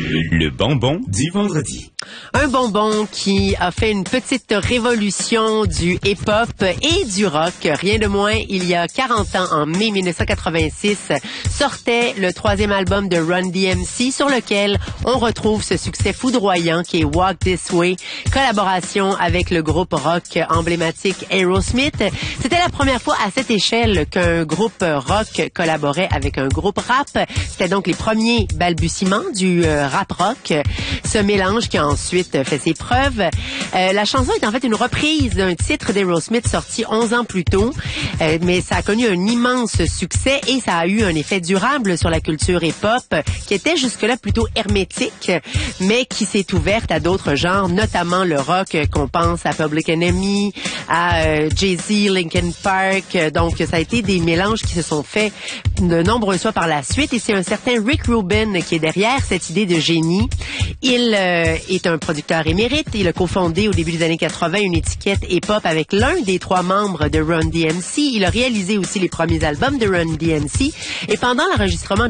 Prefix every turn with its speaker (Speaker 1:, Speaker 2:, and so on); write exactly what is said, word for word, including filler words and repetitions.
Speaker 1: Le bonbon du vendredi.
Speaker 2: Un bonbon qui a fait une petite révolution du hip-hop et du rock. Rien de moins, il y a quarante ans, en mai mille neuf cent quatre-vingt-six, sortait le troisième album de Run D M C sur lequel on retrouve ce succès foudroyant qui est Walk This Way, collaboration avec le groupe rock emblématique Aerosmith. C'était la première fois à cette échelle qu'un groupe rock collaborait avec un groupe rap. C'était donc les premiers balbutiements du euh, rap rock. Ce mélange qui a ensuite fait ses preuves. Euh, la chanson est en fait une reprise d'un titre d'Aerosmith sorti onze ans plus tôt, euh, mais ça a connu un immense succès et ça a eu un effet durable sur la culture hip-hop qui était jusque-là plutôt hermétique, mais qui s'est ouverte à d'autres genres, notamment le rock, qu'on pense à Public Enemy, à euh, Jay-Z, Linkin Park. Donc, ça a été des mélanges qui se sont faits de nombreuses fois par la suite et c'est un certain Rick Rubin qui est derrière cette idée de génie. Il euh, est un producteur émérite. Il a cofondé au début des années quatre-vingt une étiquette hip-hop avec l'un des trois membres de Run D M C. Il a réalisé aussi les premiers albums de Run D M C et pendant l'enregistrement